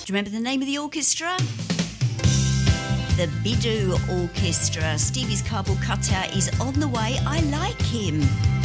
Do you remember the name of the orchestra? The Bidoo Orchestra. Stevie's cardboard cutout is on the way. I like him.